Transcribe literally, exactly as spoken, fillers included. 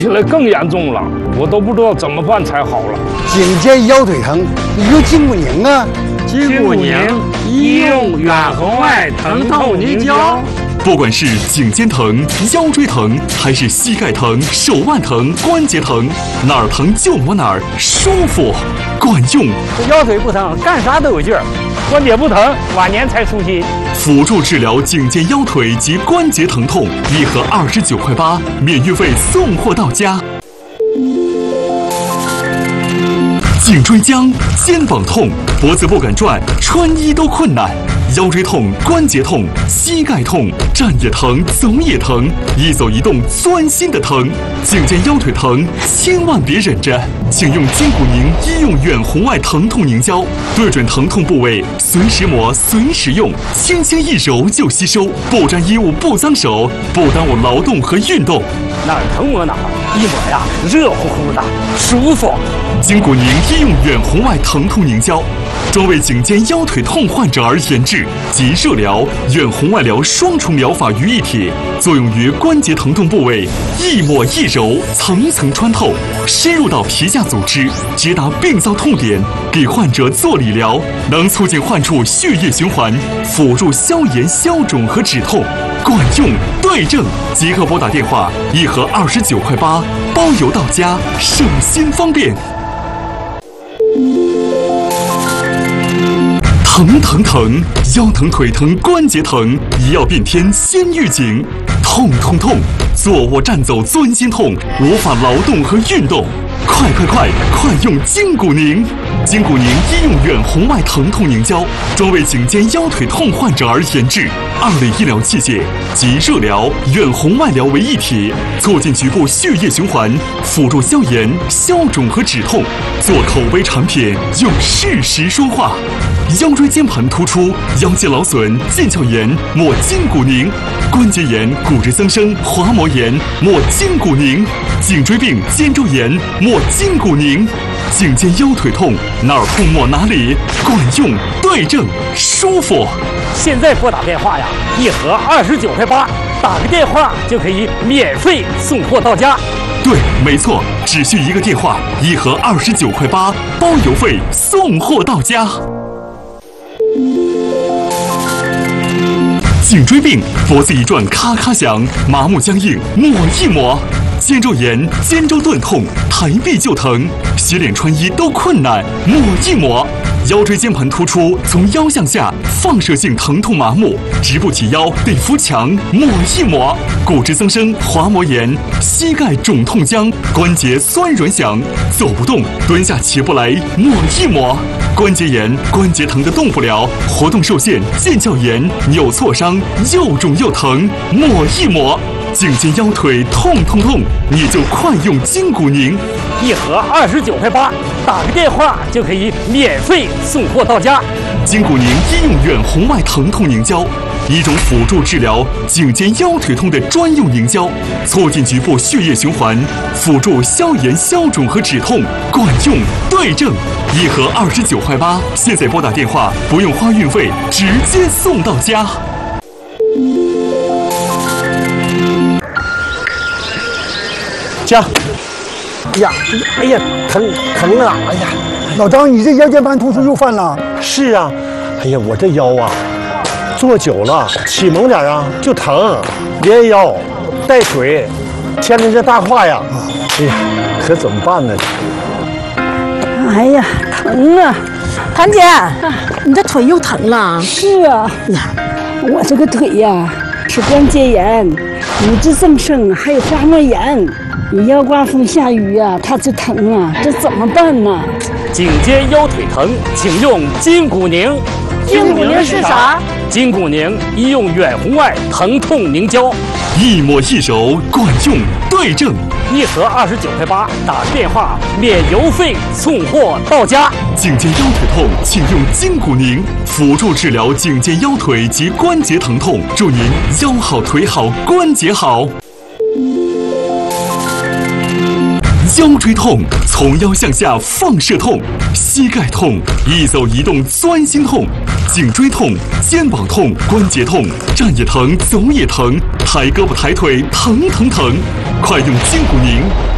现在更严重了，我都不知道怎么办才好了。 颈肩腰腿疼，你用筋骨宁啊！ 筋骨宁医用远红外疼痛凝胶。 不管是颈肩疼、腰椎疼，还是膝盖疼、手腕疼、关节疼，哪儿疼就抹哪儿，舒服，管用。 这腰腿不疼，干啥都有劲儿；关节不疼，晚年才舒心。 辅助治疗颈肩腰腿及关节疼痛，一盒二十九块八，免运费送货到家。颈椎僵、肩膀痛、脖子不敢转，穿衣都困难；腰椎痛、关节痛、膝盖痛，站也疼，走也疼，一走一动钻心的疼。颈肩腰腿疼，千万别忍着，请用筋骨宁医用远红外疼痛凝胶，对准疼痛部位，随时抹，随时用，轻轻一揉就吸收，不沾衣物，不脏手，不耽误劳动和运动。 哪儿疼抹哪儿，一抹呀，热乎乎的，舒服。 筋骨宁医用远红外疼痛凝胶，专为颈肩腰腿痛患者而研制，集热疗、远红外疗双重疗法于一体，作用于关节疼痛部位，一抹一揉，层层穿透，深入到皮下组织，直达病灶痛点，给患者做理疗，能促进患处血液循环，辅助消炎、消肿和止痛，管用对症。即刻拨打电话，一盒二十九块八，包邮到家，省心方便。疼疼疼，腰疼腿疼关节疼，一药变天先预警。痛痛痛，坐卧站走钻心痛，无法劳动和运动。快快快，快用筋骨宁！筋骨宁医用远红外疼痛凝胶，专为颈肩腰腿痛患者而研制，二类医疗器械集热疗、远红外疗为一体，促进局部血液循环，辅助消炎、消肿和止痛。做口碑产品，用事实说话。腰椎间盘突出、腰肌劳损、腱鞘炎，抹筋骨宁；关节炎、骨质增生、滑膜炎，抹筋骨宁；颈椎病、肩周炎，抹筋骨宁；颈肩腰腿痛，哪儿痛抹哪里，管用对症，舒服。 现在拨打电话呀，一盒二十九块八，打个电话就可以免费送货到家。 对，没错，只需一个电话，一盒二十九块八，包邮费送货到家。颈椎病，脖子一转咔咔响，麻木僵硬，抹一抹；肩周炎、肩周钝痛，抬臂就疼，洗脸穿衣都困难，抹一抹；腰椎间盘突出，从腰向下放射性疼痛麻木，直不起腰得扶墙，抹一抹；骨质增生、滑膜炎，膝盖肿痛僵，关节酸软响，走不动，蹲下起不来，抹一抹；关节炎、关节疼得动不了，活动受限，腱鞘炎、扭挫伤，又肿又疼，抹一抹；颈肩腰腿痛痛痛，你就快用筋骨宁， 一盒二十九块八，打个电话就可以免费送货到家。 筋骨宁医用远红外疼痛凝胶，一种辅助治疗颈肩腰腿痛的专用凝胶，促进局部血液循环，辅助消炎、消肿和止痛，管用对症。一盒二十九块八，现在拨打电话，不用花运费，直接送到家。 家，哎呀，哎呀，疼疼啊！哎呀，老张，你这腰间盘突出又犯了？ 是啊，哎呀，我这腰啊，坐久了起猛点啊就疼，连腰带腿，牵着这大胯呀，哎呀，可怎么办呢？ 哎呀，疼啊！谭姐，你这腿又疼了？ 是啊， 呀， 我这个腿呀是关节炎、骨质增生，还有滑膜炎。你要刮风下雨呀、啊，它就疼啊，这怎么办呢？ 颈肩腰腿疼，请用筋骨宁。 筋骨宁是啥？ 筋骨宁医用远红外疼痛凝胶， 一抹一揉，管用对症。 一盒二十九块八，打电话免邮费送货到家。 颈肩腰腿痛，请用筋骨宁，辅助治疗颈肩腰腿及关节疼痛，祝您腰好腿好关节好。腰椎痛，从腰向下放射痛；膝盖痛，一走一动钻心痛；颈椎痛、肩膀痛、关节痛，站也疼，走也疼，抬胳膊抬腿疼疼疼。快用筋骨宁！